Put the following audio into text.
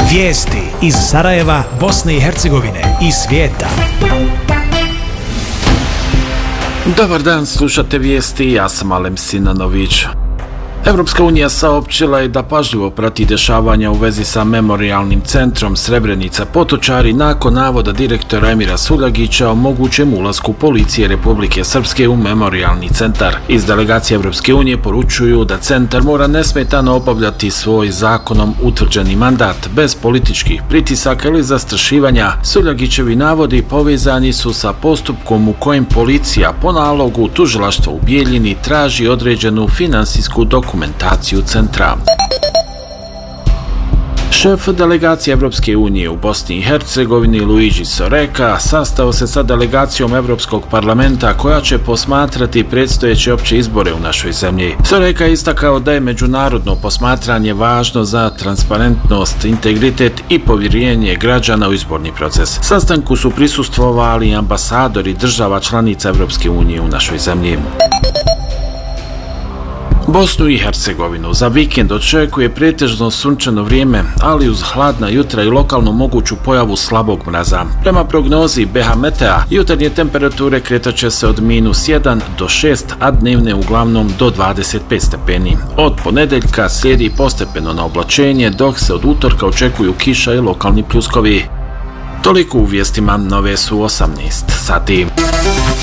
Vijesti iz Sarajeva, Bosne i Hercegovine i svijeta. Dobar dan, slušate vijesti, ja sam Alem Sinanović. Evropska unija saopćila je da pažljivo prati dešavanja u vezi sa memorijalnim centrom Srebrenica Potočari nakon navoda direktora Emira Suljagića o mogućem ulasku policije Republike Srpske u memorijalni centar. Iz delegacije Evropske unije poručuju da centar mora nesmetano obavljati svoj zakonom utvrđeni mandat bez političkih pritisaka ili zastrašivanja. Suljagićevi navodi povezani su sa postupkom u kojem policija po nalogu tužilaštva u Bijeljini traži određenu finansijsku dokumentaciju centra. Šef delegacije Evropske unije u Bosni i Hercegovini Luigi Soreka sastao se sa delegacijom Evropskog parlamenta koja će posmatrati predstojeće opće izbore u našoj zemlji. Soreka je istakao da je međunarodno posmatranje važno za transparentnost, integritet i povjerenje građana u izborni proces. Sastanku su prisustvovali ambasadori država članica Evropske unije u našoj zemlji. Bosnu i Hercegovinu za vikend očekuje pretežno sunčano vrijeme, ali uz hladna jutra i lokalno moguću pojavu slabog mraza. Prema prognozi BH Metea, jutarnje temperature kretat će se od -1 do 6, a dnevne uglavnom do 25 stepeni. Od ponedeljka slijedi postepeno oblačenje, dok se od utorka očekuju kiša i lokalni pljuskovi. Toliko u vijestima, nove su 18 sati.